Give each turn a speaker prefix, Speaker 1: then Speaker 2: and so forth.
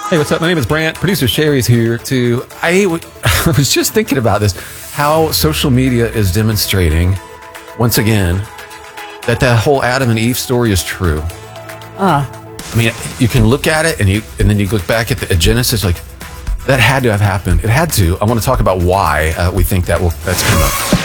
Speaker 1: Hey, what's up? My name is Brant. Producer Sherry's here too. I was just thinking about this, how social media is demonstrating, once again, that whole Adam and Eve story is true. I mean, you can look at it and then you look back at the Genesis, like, that had to have happened. It had to. I want to talk about why we think that's coming up.